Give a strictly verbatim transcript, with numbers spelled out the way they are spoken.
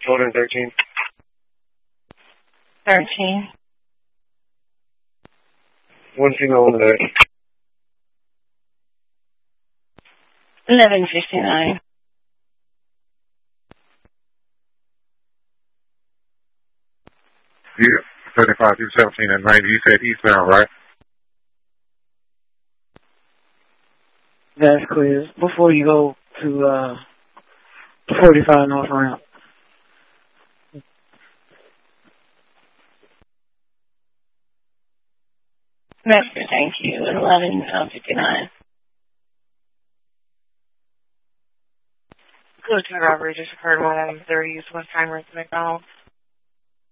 Jordan thirteen. thirteen. One female, one male. eleven fifty-nine. Yeah, seventy-five through seventeen and ninety. You said eastbound, right? That's clear. Before you go to uh, forty-five North Ramp. Master, thank you. eleven fifty-nine. Close to robbery just occurred one thirty West Heinrich McDonald.